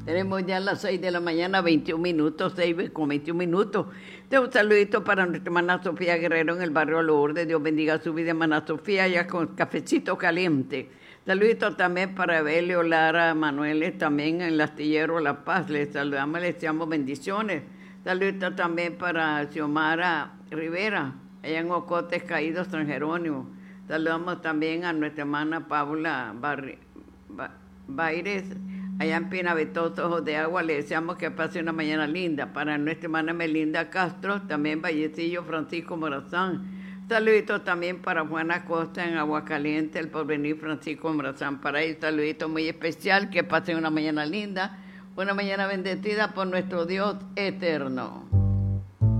Tenemos ya las 6 de la mañana, 21 minutos, 6 con 21 minutos. Un saludito para nuestra hermana Sofía Guerrero en el barrio Lourdes. Dios bendiga su vida, hermana Sofía, ya con cafecito caliente. Saludito también para Evelio, Lara, Manuel, también en el Astillero La Paz. Les saludamos, les deseamos bendiciones. Saludito también para Xiomara Rivera, allá en Ocotes Caídos, San Jerónimo. Saludamos también a nuestra hermana Paula Baires, allá en Pinabetoto, Ojos de Agua. Le deseamos que pase una mañana linda. Para nuestra hermana Melinda Castro, también Vallecillo, Francisco Morazán. Saludito también para Juana Costa en Aguacaliente, el Porvenir, Francisco Morazán. Para ellos, saludito muy especial, que pasen una mañana linda, una mañana bendecida por nuestro Dios eterno.